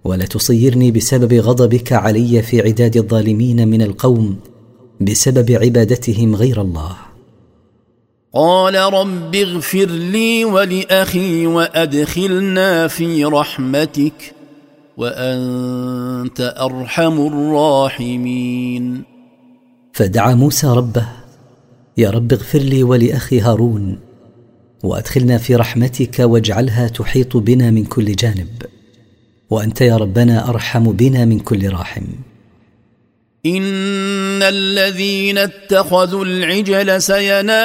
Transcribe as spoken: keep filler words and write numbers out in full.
ولا تصيرني بسبب غضبك علي في عداد الظالمين من القوم بسبب عبادتهم غير الله. قال رب اغفر لي ولأخي وأدخلنا في رحمتك وأنت أرحم الراحمين. فدعا موسى ربه: يا رب اغفر لي ولأخي هارون وأدخلنا في رحمتك واجعلها تحيط بنا من كل جانب، وأنت يا ربنا أرحم بنا من كل راحم. إن الذين اتخذوا العجل سينالون